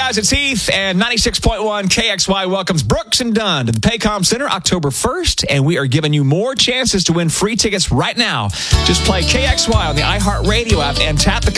guys, it's Heath, and 96.1 KXY welcomes Brooks and Dunn to the Paycom Center October 1st, and we are giving you more chances to win free tickets right now. Just play KXY on the iHeartRadio app and tap the